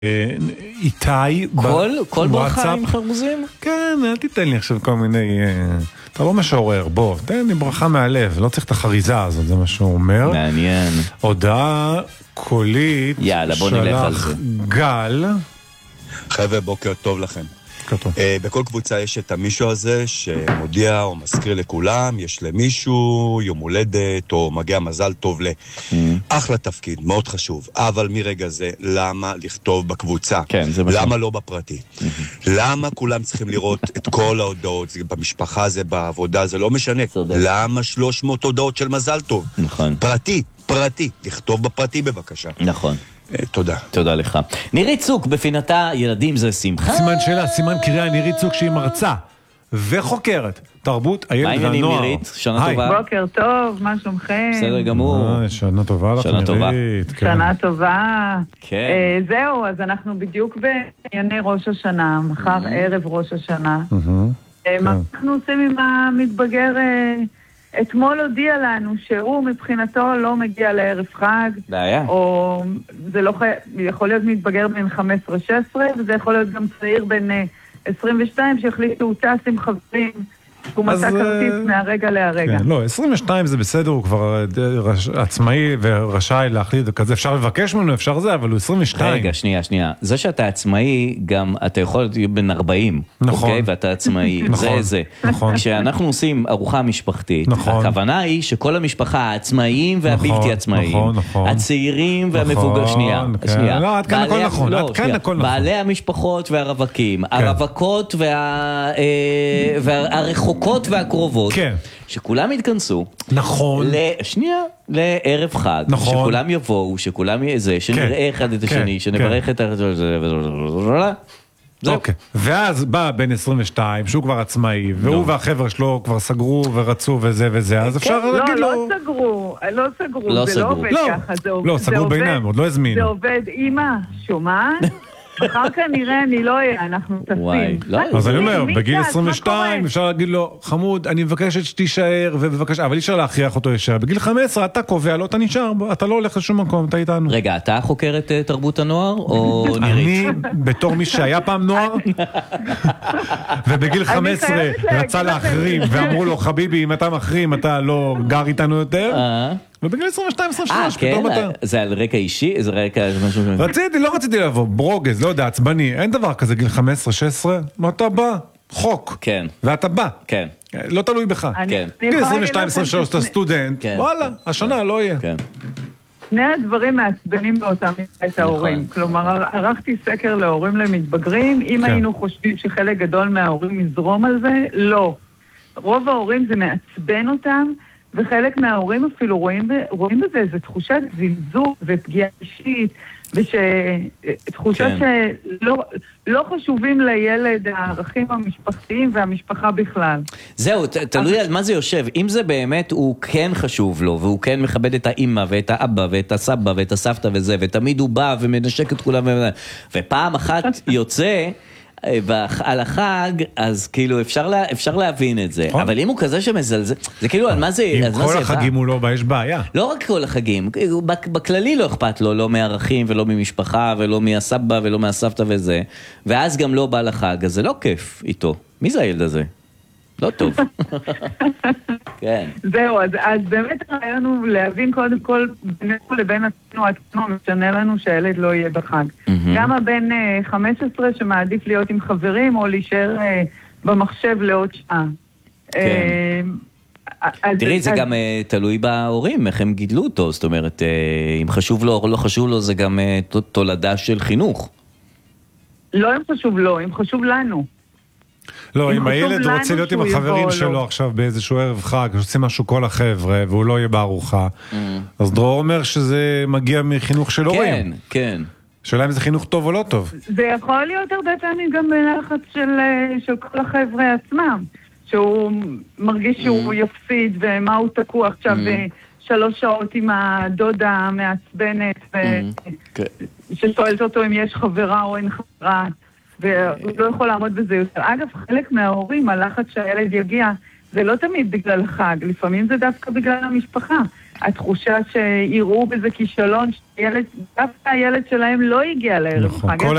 איתי כל ברכה עם חרוזים? כן, אל תיתן לי עכשיו כל מיני... אתה לא משעורר, בוא, תן לי ברכה מהלב, לא צריך את החריזה הזאת, זה מה שהוא אומר. מעניין. הודעה קולית, יאללה, בוא נלך על זה. גל. חבר'ה, בוקר טוב לכם. בכל קבוצה יש את המישהו הזה שמודיע או מזכיר לכולם, יש למישהו יום הולדת או מגיע מזל טוב אחלה תפקיד, מאוד חשוב. אבל מרגע זה, למה לכתוב בקבוצה? כן, זה משהו. למה לא בפרטי? למה כולם צריכים לראות את כל ההודעות? זה במשפחה, זה בעבודה, זה לא משנה. למה 300 הודעות של מזל טוב? נכון. פרטי. לכתוב בפרטי בבקשה. נכון. תודה. תודה לך. נירית צוק, בפינתה ילדים זה שמחה. סימן שאלה, סימן קריאה, נירית צוק שהיא מרצה וחוקרת תרבות הילד והנוער. מה העניינים נירית? שנה טובה. בוקר טוב, מה שלומכם? בסדר גמור. שנה טובה לך נירית. שנה טובה. כן. זהו, אז אנחנו בדיוק בענייני ראש השנה, מחר ערב ראש השנה. מה אנחנו עושים עם המתבגר? אתמול הודיע לנו שהוא מבחינתו לא מגיע לערב חג. בעיה. או זה לא יכול להיות מתבגר בין 15-16, וזה יכול להיות גם צעיר בין 22 שהחליטו הוא טס עם חברים. הוא מצא כרטיס מהרגע להרגע. כן, לא, 22 זה בסדר, הוא כבר עצמאי ורשאי להחליט וכזה, אפשר לבקש ממנו, אפשר זה, אבל הוא 22. רגע, שנייה. זה שאתה עצמאי, גם אתה יכול להיות בן 40. נכון. אוקיי? ואתה עצמאי. נכון. זה. נכון. כשאנחנו עושים ארוחה משפחתית, נכון. הכוונה היא שכל המשפחה, העצמאיים והבלתי עצמאיים. נכון. הצעירים והמבוגר, שנייה. לא, עד כאן הכל נכון. בעלי המשפחות והרווקים, הרווקות והרחוקות והקרובות, כן. שכולם יתכנסו. נכון. לערב חג. נכון. שכולם יבואו, שכולם יזה, שנראה אחד את השני, שנברך את זהו. אוקיי. ואז בא בן 22, שהוא כבר עצמאי, והוא והחבר'ה שלו כבר סגרו ורצו וזה, אז אפשר להגיד לו... לא סגרו, זה לא עובד ככה. לא, סגרו בינם, עוד לא הזמינו. זה עובד, אמא, שומעת? אחר כך נראה, אני לא אהיה, אנחנו טסים. אז אני אומר, בגיל 22 אפשר להגיד לו, חמוד, אני מבקשת שתישאר, אבל אי אפשר להכריח אותו להישאר. בגיל 15 אתה קובע, לא אתה נשאר, אתה לא הולך לשום מקום, אתה איתנו. רגע, אתה חוקר את תרבות הנוער, או נירית? אני, בתור מי שהיה פעם נוער, ובגיל 15 רצה להחרים, ואמרו לו, חביבי, אם אתה מחרים, אתה לא גר איתנו יותר, ובגיל 22-23, פתאום אתה... זה על רקע אישי? זה רקע... לא רציתי לבוא, ברוגז, לא יודע, עצבני, אין דבר כזה, גיל 15-16, מה אתה בא? חוק. כן. ואתה בא. כן. לא תלוי בך. כן. גיל 22-23, אתה סטודנט, וואלה, השנה לא יהיה. כן. שני הדברים מעצבנים באותם את ההורים. כלומר, ערכתי סקר להורים למתבגרים, אם היינו חושבים שחלק גדול מההורים יזרום על זה, לא. רוב ההורים זה מעצבן אותם, וחלק מההורים אפילו רואים בזה איזו תחושת זלזול ופגיעה אישית, ותחושה שלא חשובים לילד הערכים המשפחתיים והמשפחה בכלל. זהו, תלוי על מה זה יושב. אם זה באמת הוא כן חשוב לו, והוא כן מכבד את האמא ואת האבא ואת הסבא ואת הסבתא וזה, ותמיד הוא בא ומנשק את כולם, ופעם אחת יוצא על החג, אז כאילו אפשר להבין את זה. אבל אם הוא כזה שמזלזל, זה כאילו על מה זה... אם כל החגים הוא לא בא, יש בעיה. לא רק כל החגים, בכללי לא אכפת לו, לא מערכים ולא ממשפחה ולא מהסבא ולא מהסבתא וזה, ואז גם לא בא לחג, אז זה לא כיף איתו. מי זה הילד הזה? לא טוב. כן. זהו, אז באמת הרעיון הוא להבין קודם כל בינינו לבין עצמו משנה לנו שהילד לא יהיה בחג. גם הבן 15 שמעדיף להיות עם חברים או להישאר במחשב לעוד שעה. תראי, זה גם תלוי בהורים, איך הם גידלו אותו, זאת אומרת, אם חשוב לו או לא חשוב לו, זה גם תולדה של חינוך. לא אם חשוב לו, אם חשוב לנו. לא, אם הילד רוצה להיות עם החברים שלו עכשיו באיזשהו ערב חג, שעושים משהו כל החבר'ה, והוא לא יהיה בארוחה, אז דרור אומר שזה מגיע מחינוך של הורים. כן, כן. שאלה אם זה חינוך טוב או לא טוב. זה יכול להיות הרבה פעמים גם בלחץ של כל החבר'ה עצמם, שהוא מרגיש שהוא יפסיד, ומה הוא תקוע עכשיו 3 שעות עם הדודה המעצבנת, ששואלת אותו אם יש חברה או אין חברה, והוא לא יכול לעמוד בזה יותר. אגב, חלק מההורים, הלחץ שהילד יגיע, זה לא תמיד בגלל החג, לפעמים זה דווקא בגלל המשפחה. התחושה שיראו בזה כישלון, דווקא הילד שלהם לא הגיע לערב חג.